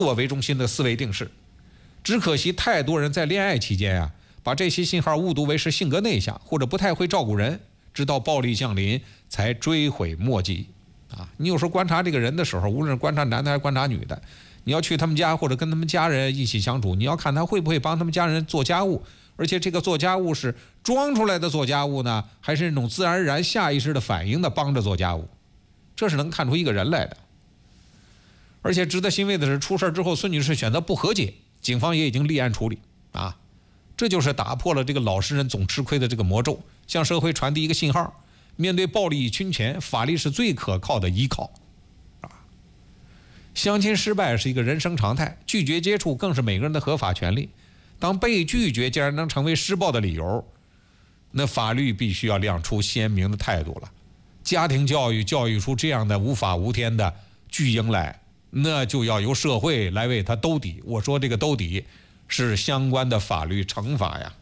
我为中心的思维定式。只可惜太多人在恋爱期间呀，把这些信号误读为是性格内向或者不太会照顾人，直到暴力降临才追悔莫及。你有时候观察这个人的时候，无论是观察男的还是观察女的，你要去他们家或者跟他们家人一起相处，你要看他会不会帮他们家人做家务，而且这个做家务是装出来的做家务呢，还是那种自然而然下意识的反应的帮着做家务，这是能看出一个人来的。而且值得欣慰的是，出事之后孙女士选择不和解，警方也已经立案处理这就是打破了这个老实人总吃亏的这个魔咒，向社会传递一个信号：面对暴力侵权，法律是最可靠的依靠。相亲失败是一个人生常态，拒绝接触更是每个人的合法权利。当被拒绝竟然能成为施暴的理由，那法律必须要亮出鲜明的态度了。家庭教育教育出这样的无法无天的巨婴来，那就要由社会来为他兜底。我说这个兜底是相关的法律惩罚呀。